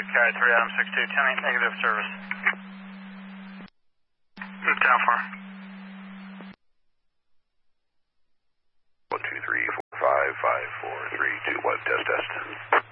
Sky 3 Adam 62, 10-8 negative service. Down for 1 2 3 4 5 5 4 3 2 1 test.